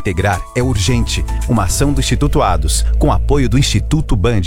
Integrar é urgente. Uma ação do Instituto Ados, com apoio do Instituto Band.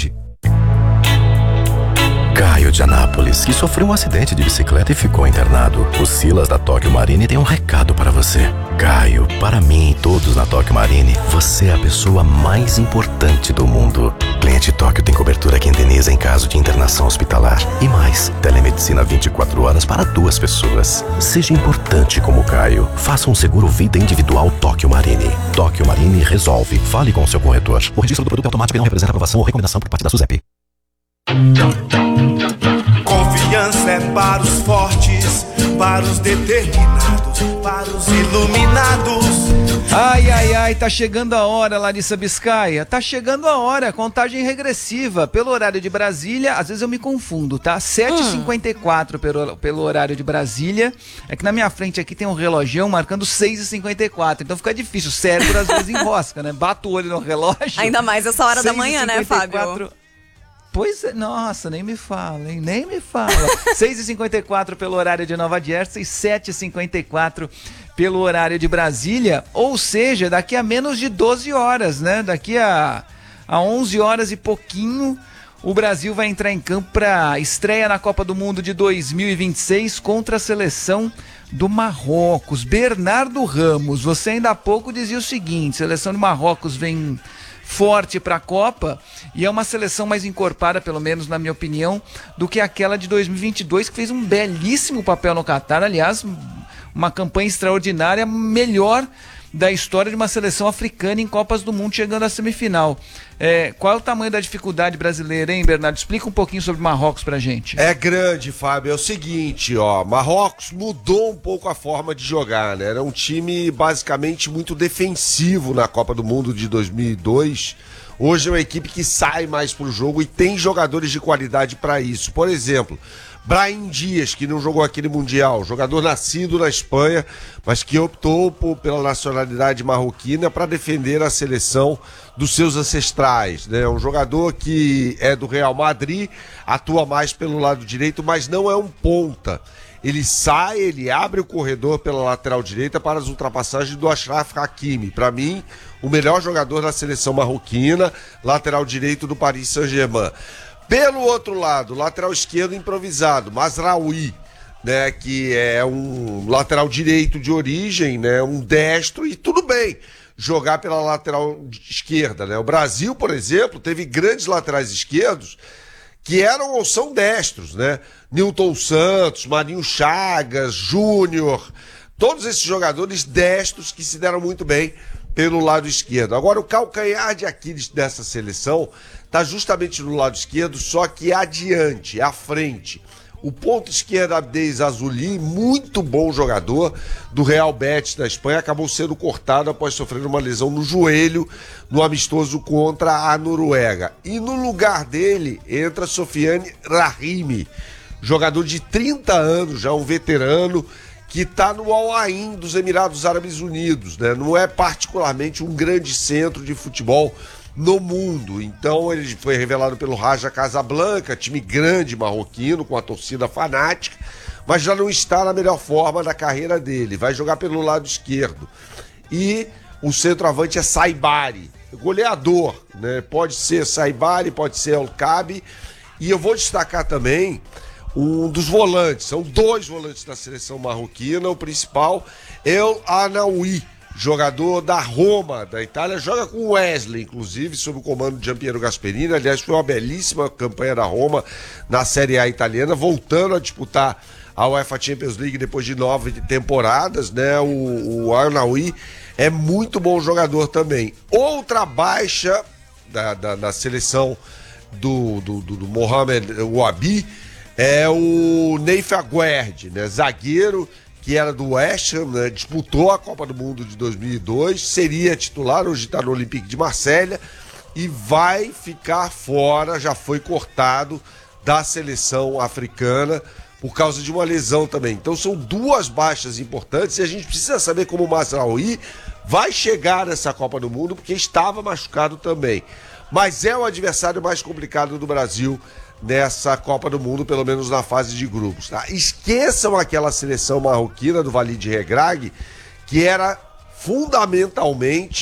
Caio de Anápolis, que sofreu um acidente de bicicleta e ficou internado. O Silas da Tóquio Marine tem um recado para você. Caio, para mim e todos na Tóquio Marine, você é a pessoa mais importante do mundo. Cliente Tóquio tem cobertura que indeniza em caso de internação hospitalar. E mais, telemedicina 24 horas para 2 pessoas. Seja importante como Caio. Faça um seguro vida individual Tóquio Marine. Tóquio Marine resolve. Fale com o seu corretor. O registro do produto é automático e não representa aprovação ou recomendação por parte da SUSEP. Confiança é para os fortes, para os determinados, para os iluminados. Ai, ai, ai, tá chegando a hora, Larissa Biscaia. Tá chegando a hora, contagem regressiva. Pelo horário de Brasília, às vezes eu me confundo, tá? 7h54 pelo horário de Brasília. É que na minha frente aqui tem um relógio marcando 6h54. Então fica difícil, o cérebro às vezes enrosca, né? Bato o olho no relógio. Ainda mais essa hora da manhã, né, Fábio? Pois é, nossa, nem me fala, hein? Nem me fala. 6h54 pelo horário de Nova Jersey, 7h54 pelo horário de Brasília, ou seja, daqui a menos de 12 horas, né? Daqui a 11 horas e pouquinho, o Brasil vai entrar em campo para estreia na Copa do Mundo de 2026 contra a seleção do Marrocos. Bernardo Ramos, você ainda há pouco dizia o seguinte: seleção de Marrocos vem forte para a Copa e é uma seleção mais encorpada, pelo menos na minha opinião, do que aquela de 2022, que fez um belíssimo papel no Catar. Aliás, uma campanha extraordinária, melhor da história de uma seleção africana em Copas do Mundo, chegando à semifinal. Qual é o tamanho da dificuldade brasileira, hein, Bernardo? Explica um pouquinho sobre Marrocos pra gente. É grande, Fábio. É o seguinte, Marrocos mudou um pouco a forma de jogar, né? Era um time basicamente muito defensivo na Copa do Mundo de 2002. Hoje é uma equipe que sai mais pro jogo e tem jogadores de qualidade para isso. Por exemplo, Brahim Dias, que não jogou aquele Mundial, jogador nascido na Espanha, mas que optou pela nacionalidade marroquina para defender a seleção dos seus ancestrais, né? Um jogador que é do Real Madrid, atua mais pelo lado direito, mas não é um ponta. Ele sai, ele abre o corredor pela lateral direita para as ultrapassagens do Achraf Hakimi. Para mim, o melhor jogador da seleção marroquina, lateral direito do Paris Saint-Germain. Pelo outro lado, lateral esquerdo improvisado, Mazraoui, né, que é um lateral direito de origem, né, um destro, e tudo bem jogar pela lateral esquerda, né? O Brasil, por exemplo, teve grandes laterais esquerdos que eram ou são destros, né? Nilton Santos, Marinho Chagas, Júnior, todos esses jogadores destros que se deram muito bem pelo lado esquerdo. Agora, o calcanhar de Aquiles dessa seleção está justamente no lado esquerdo, só que adiante, à frente. O ponto esquerdo, Abdez Azuli, muito bom jogador do Real Betis da Espanha, acabou sendo cortado após sofrer uma lesão no joelho no amistoso contra a Noruega. E no lugar dele entra Sofiane Rahimi, jogador de 30 anos, já um veterano, que está no Al Ain dos Emirados Árabes Unidos, né? Não é particularmente um grande centro de futebol no mundo. Então ele foi revelado pelo Raja Casablanca, time grande marroquino, com a torcida fanática, mas já não está na melhor forma da carreira dele. Vai jogar pelo lado esquerdo. E o centroavante é Saibari, goleador, né? Pode ser Saibari, pode ser El Kabi. E eu vou destacar também um dos volantes, são 2 volantes da seleção marroquina. O principal é El Anaoui, jogador da Roma, da Itália, joga com o Wesley, inclusive, sob o comando de Gianpiero Gasperini. Aliás, foi uma belíssima campanha da Roma na Série A italiana, voltando a disputar a UEFA Champions League depois de 9 temporadas, né? O Arnaoui é muito bom jogador também. Outra baixa da seleção do Mohamed Wabi é o Neif Aguerd, né? Zagueiro que era do West Ham, né? Disputou a Copa do Mundo de 2002, seria titular, hoje está no Olympique de Marselha e vai ficar fora, já foi cortado da seleção africana por causa de uma lesão também. Então são 2 baixas importantes e a gente precisa saber como o Mazraoui vai chegar nessa Copa do Mundo, porque estava machucado também. Mas é o adversário mais complicado do Brasil nessa Copa do Mundo, pelo menos na fase de grupos, tá? Esqueçam aquela seleção marroquina do Walid Regragui, que era fundamentalmente